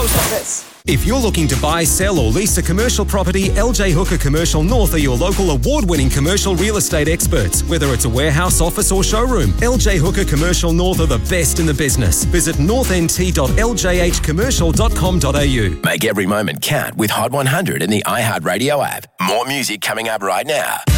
post office. If you're looking to buy, sell or lease a commercial property, LJ Hooker Commercial North are your local award-winning commercial real estate experts. Whether it's a warehouse, office or showroom, LJ Hooker Commercial North are the best in the business. Visit northnt.ljhcommercial.com.au. Make every moment count with Hot 100 in the iHeartRadio app. More music coming up right now.